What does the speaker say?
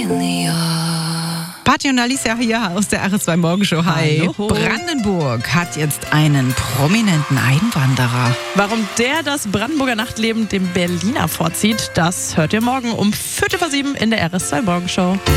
Patti und Alicia hier aus der RS2 Morgenshow. Hi. Hallo. Brandenburg hat jetzt einen prominenten Einwanderer. Warum der das Brandenburger Nachtleben dem Berliner vorzieht, das hört ihr morgen um 7:15 in der RS2 Morgenshow.